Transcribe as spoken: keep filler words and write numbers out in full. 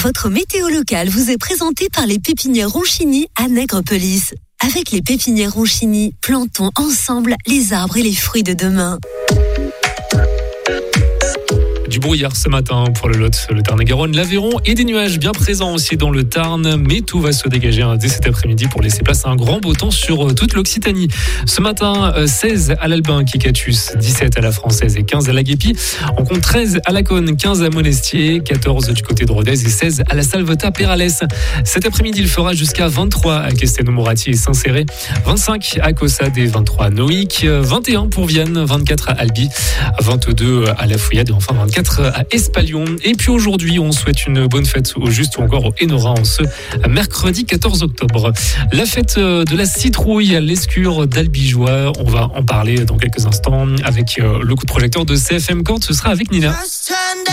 Votre météo locale vous est présentée par les pépinières Ronchini à Nègrepelisse. Avec les pépinières Ronchini, plantons ensemble les arbres et les fruits de demain. Du brouillard ce matin pour le Lot, le Tarn-et-Garonne, l'Aveyron et des nuages bien présents aussi dans le Tarn, mais tout va se dégager dès cet après-midi pour laisser place à un grand beau temps sur toute l'Occitanie. Ce matin, seize à l'Albin, Kikatus, dix-sept à la Française et quinze à la Guépy. On compte treize à la Cône, quinze à Monestier, quatorze du côté de Rodez et seize à la Salvetat-Péralès. Cet après-midi, il fera jusqu'à vingt-trois à Castelnau-Moratti et Saint-Céré, vingt-cinq à Caussade et vingt-trois à Noïc, vingt et un pour Vienne, vingt-quatre à Albi, vingt-deux à La Fouillade et enfin vingt-quatre à Espalion. Et puis aujourd'hui, on souhaite une bonne fête au Juste ou encore au Hénora en ce mercredi quatorze octobre. La fête de la citrouille à l'Escure d'Albigeois. On va en parler dans quelques instants avec le coup de projecteur de C F M Kant. Ce sera avec Nina.